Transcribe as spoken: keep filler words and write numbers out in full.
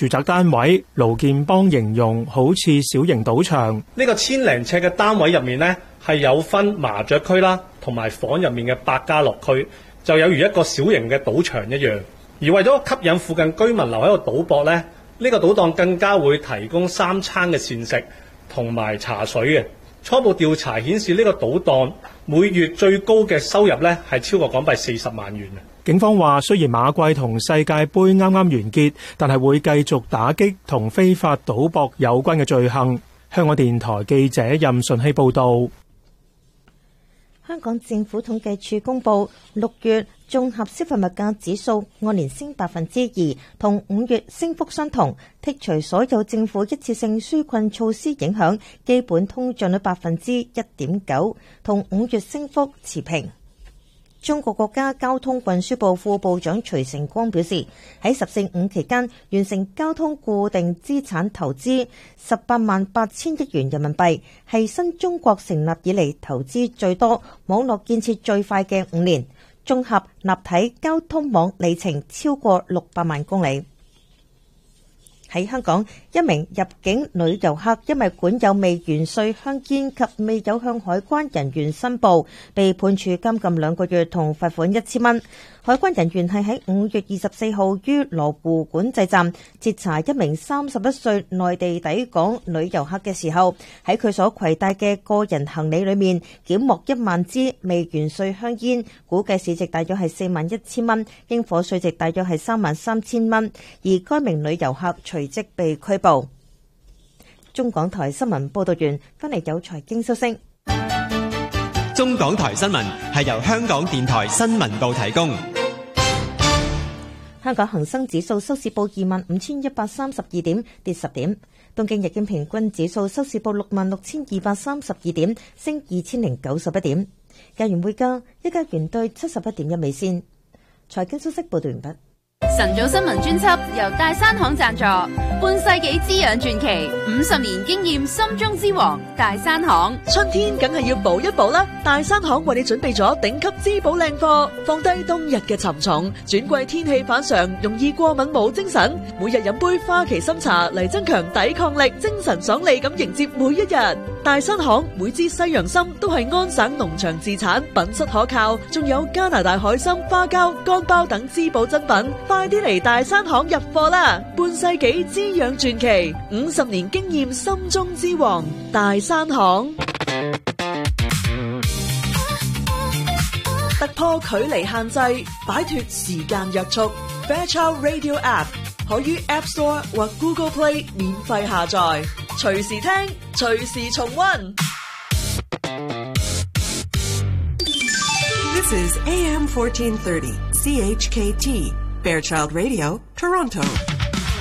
住宅單位，盧建邦形容好似小型賭場。 呢個千零尺嘅單位入面呢，係有分麻雀區啦，同埋房入面嘅百家樂區，就有如一個小型嘅賭場一樣。而為咗吸引附近居民留喺度賭博呢，呢個賭檔更加會提供三餐嘅膳食同埋茶水嘅。初步調查顯示，呢個賭檔每月最高嘅收入呢係超過港幣四十萬元。 警方話，雖然馬季同世界盃啱啱完結，但係會繼續打擊同非法賭博有關嘅罪行。香港電台記者任順希報導。 香港政府統計處公佈，六月綜合消費物價指數按年升百分之二，同五月升幅相同。剔除所有政府一次性紓困措施影響，基本通脹率百分之一點九，同五月升幅持平。中國國家交通運輸部副部長徐成光表示，喺十四五期間完成交通固定資產投資十八萬八千億元人民幣，係新中國成立以嚟投資最多、網絡建設最快嘅五年，綜合立體交通網里程超過六百萬公里。喺香港，一名入境女遊客因為管有未完稅香煙及未有向海關人員申報，被判處監禁兩個月同罰款一千蚊。海關人員係喺五月二十四號於羅湖管制站截查一名三十一歲內地抵港女遊客嘅時候，喺佢所攜帶嘅個人行李裏面檢獲一萬支未完稅香煙，估計市值大約係四萬一千蚊，應課稅值大約係三萬三千蚊。而該名女遊客隨即被拘捕。中港台新聞報道完，翻嚟有財經消息。 中港台新聞係由香港電台新聞部提供。 香港恒生指數收市報二萬五千一百三十二點，跌十點。東京日經平均指數收市報六萬六千二百三十二點，升二千零九十一點。日元匯價，一加元兌七十一點一美仙。財經消息報道完畢。 晨早新聞專輯由大山行贊助，半世紀滋養傳奇，五十年經驗，心中之王大山行。 春天梗係要補一補啦，大山行為你準備咗頂級滋補靚貨，放低冬日嘅沉重，轉季天氣反常，容易過敏冇精神，每日飲杯花旗參茶嚟增強抵抗力，精神爽利咁迎接每一日。大山行每支西洋參都係安省農場自產，品質可靠，仲有加拿大海參、花膠、乾包等滋補珍品。快啲嚟大山行入貨啦！半世紀滋養傳奇，五十年經驗，心中之王，大山行。突破距離限制，擺脫時間約束。Fairchild Radio App 可於 App Store 或 Google Play 免費下載，隨時聽，隨時重溫。 This is A M fourteen thirty C H K T Fairchild Radio, Toronto.